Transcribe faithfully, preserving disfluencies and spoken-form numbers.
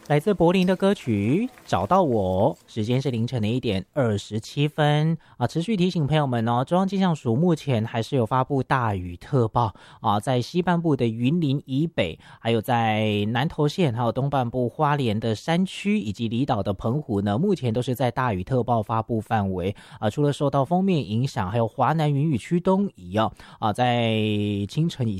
来自柏林的歌曲找到我，时间是凌晨的一点二十七分啊。持续提醒朋友们哦，中央气象署目前还是有发布大雨特报啊，在西半部的云林以北，还有在南投县，还有东半部花莲的山区以及离岛的澎湖呢，目前都是在大雨特报发布范围啊。除了受到锋面影响，还有华南云雨区东移啊啊，在清晨以